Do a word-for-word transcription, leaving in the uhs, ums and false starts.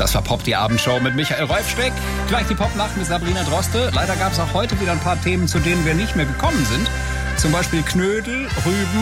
Das war Pop, die Abendshow mit Michael Rolfschweck. Gleich die Popnacht mit Sabrina Droste. Leider gab es auch heute wieder ein paar Themen, zu denen wir nicht mehr gekommen sind. Zum Beispiel Knödel, Rüben